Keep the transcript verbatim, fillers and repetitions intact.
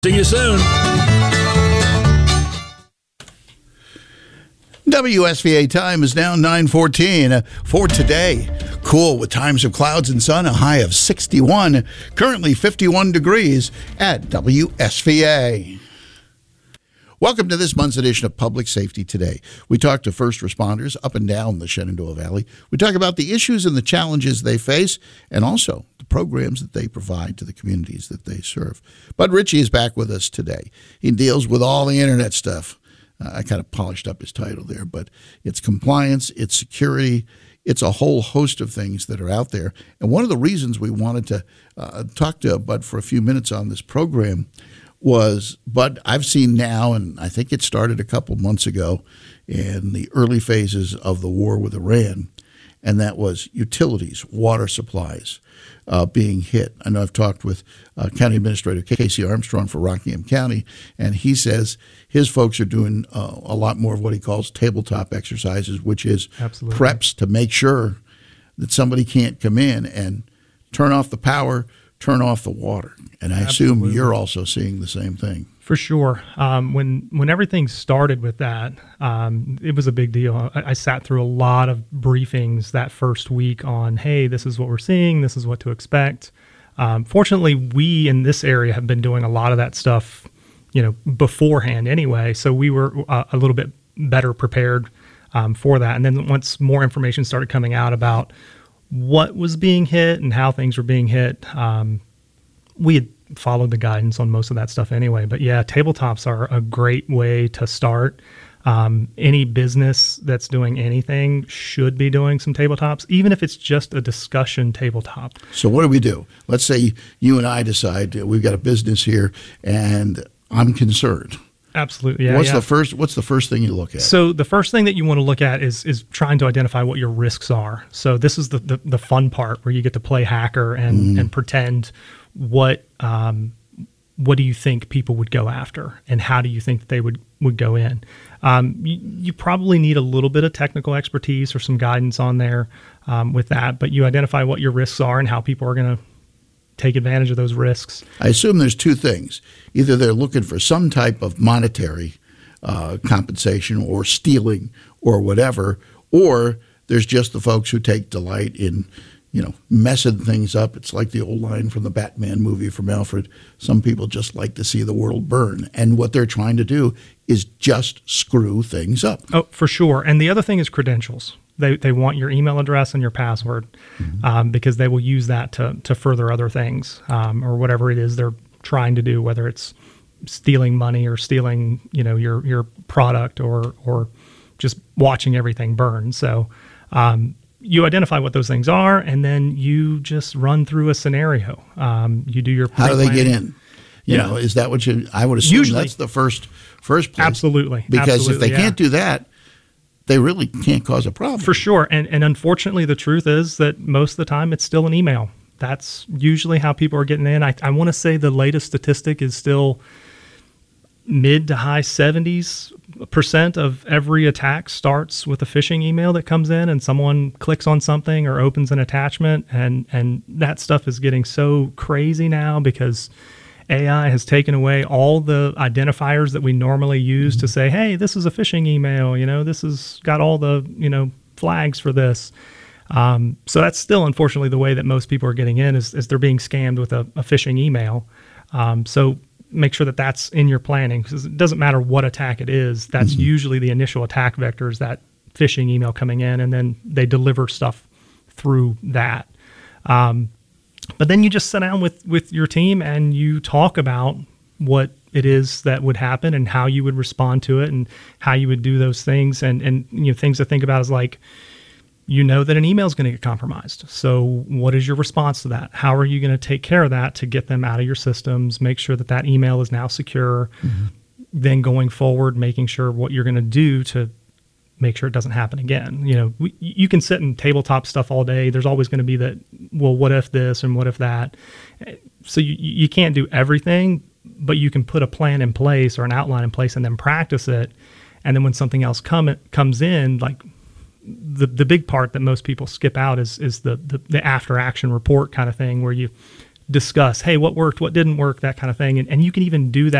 See you soon. W S V A time is now nine fourteen. Uh, for today, cool with times of clouds and sun, a high of sixty-one. Currently fifty-one degrees at W S V A. Welcome to this month's edition of Public Safety Today. We talk to first responders up and down the Shenandoah Valley. We talk about the issues and the challenges they face, and also the programs that they provide to the communities that they serve. Bud Ritchie is back with us today. He deals with all the internet stuff. Uh, I kind of polished up his title there, but it's compliance, it's security, it's a whole host of things that are out there. And one of the reasons we wanted to uh, talk to Bud for a few minutes on this program was, Bud, I've seen now, and I think it started a couple months ago in the early phases of the war with Iran, and that was utilities, water supplies uh, being hit. I know I've talked with uh, County Administrator Casey Armstrong for Rockingham County, and he says his folks are doing uh, a lot more of what he calls tabletop exercises, which is Absolutely. preps to make sure that somebody can't come in and turn off the power, turn off the water. And I Absolutely. assume you're also seeing the same thing. For sure. Um, when when everything started with that, um, it was a big deal. I, I sat through a lot of briefings that first week on, hey, this is what we're seeing, this is what to expect. Um, fortunately, we in this area have been doing a lot of that stuff, you know, beforehand anyway. So we were uh, a little bit better prepared um, for that. And then once more information started coming out about what was being hit and how things were being hit, um, we had followed the guidance on most of that stuff anyway. But yeah, tabletops are a great way to start. Um, any business that's doing anything should be doing some tabletops, even if it's just a discussion tabletop. So what do we do? Let's say you and I decide we've got a business here and I'm concerned. Absolutely. Yeah. What's yeah. the first what's the first thing you look at? So the first thing that you want to look at is is trying to identify what your risks are. So this is the the, the fun part where you get to play hacker and, mm. and pretend what um, what do you think people would go after and how do you think that they would, would go in. Um, you, you probably need a little bit of technical expertise or some guidance on there um, with that, but you identify what your risks are and how people are going to take advantage of those risks. I assume there's two things. Either they're looking for some type of monetary uh, compensation or stealing or whatever, or there's just the folks who take delight in, you know, messing things up. It's like the old line from the Batman movie from Alfred. Some people just like to see the world burn. And what they're trying to do is just screw things up. Oh, for sure. And the other thing is credentials. They they want your email address and your password mm-hmm. um, because they will use that to to further other things um, or whatever it is they're trying to do, whether it's stealing money or stealing, you know, your your product or or just watching everything burn. So um, you identify what those things are, and then you just run through a scenario. Um, you do your how do they get in? You yeah. know, is that what you? I would assume Usually, that's the first first place. Absolutely, because absolutely, if they yeah. can't do that, they really can't cause a problem. For sure. And and unfortunately, the truth is that most of the time it's still an email. That's usually how people are getting in. I, I want to say the latest statistic is still mid to high seventies percent of every attack starts with a phishing email that comes in and someone clicks on something or opens an attachment. And, and that stuff is getting so crazy now because A I has taken away all the identifiers that we normally use mm-hmm. to say, hey, this is a phishing email, you know, this has got all the, you know, flags for this. Um, so that's still, unfortunately, the way that most people are getting in is, is they're being scammed with a, a phishing email. Um, so make sure that that's in your planning because it doesn't matter what attack it is. That's mm-hmm. usually the initial attack vector is that phishing email coming in, and then they deliver stuff through that. Um, But then you just sit down with, with your team and you talk about what it is that would happen and how you would respond to it and how you would do those things. And, and you know, things to think about is like, you know that an email is going to get compromised. So what is your response to that? How are you going to take care of that to get them out of your systems, make sure that that email is now secure, mm-hmm. then going forward, making sure what you're going to do to make sure it doesn't happen again. You know, we, you can sit and tabletop stuff all day. There's always going to be that, well, what if this and what if that? So you, you can't do everything, but you can put a plan in place or an outline in place and then practice it. And then when something else come, comes in, like the the big part that most people skip out is is the, the, the after action report kind of thing where you discuss, hey, what worked, what didn't work, that kind of thing. And, and you can even do that